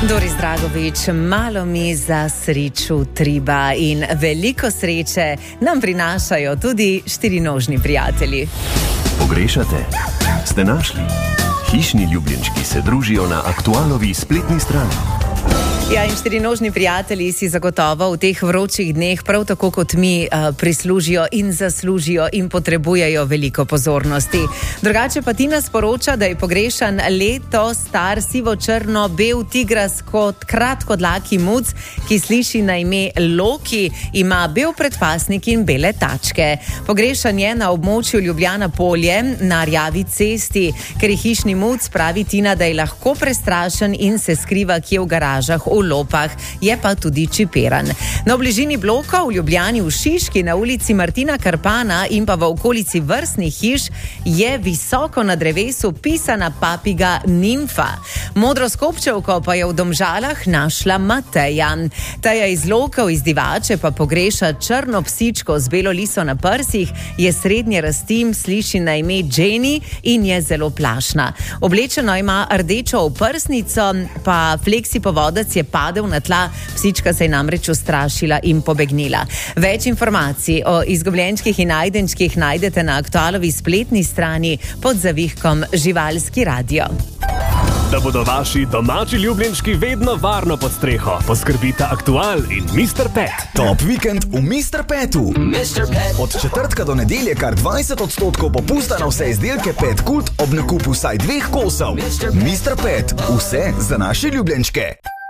Doris Dragovič, malo mi za srečo triba in veliko sreče nam prinašajo tudi štirinožni prijatelji. Pogrešate? Ste našli? Hišni ljubljenčki se družijo na Aktualovi spletni strani. Ja, in štirinožni prijatelji si zagotovo v teh vročih dneh prav tako kot mi prislužijo in zaslužijo in potrebujejo veliko pozornosti. Drugače pa Tina sporoča, da je pogrešan leto star sivo-črno-bel tigras kot kratkodlaki muc, ki sliši na ime Loki, ima bel predpasnik in bele tačke. Pogrešan je na območju Ljubljana Polje na Rjavi cesti, ker je hišni muc, pravi Tina, da je lahko prestrašen in se skriva kje v garažah, v lopah, je pa tudi čiperan. Na bližini bloka v Ljubljani v Šiški na ulici Martina Karpana in pa v okolici vrstnih hiš je visoko na drevesu pisana papiga nimfa. Modro skopčevko pa je v Domžalah našla Mateja. Ta je iz lokov iz Divače pa pogreša črno psičko z belo liso na prsih, je srednje rasti, sliši na ime Jenny in je zelo plašna. Oblečeno ima rdečo oprsnico, pa fleksi povodec je padel na tla, psička se je namreč ustrašila in pobegnila. Več informacij o izgubljenčkih in najdenčkih najdete na Aktualovi spletni strani pod zavihkom Živalski radio. Da bodo vaši domači ljubljenčki vedno varno pod streho, poskrbita Aktual in Mr. Pet. Top vikend v Mr. Petu. Od četrtka do nedelje kar 20% popusta na vse izdelke Pet Kult ob nakupu vsaj 2 kosov. Mr. Pet, vse za naše ljubljenčke.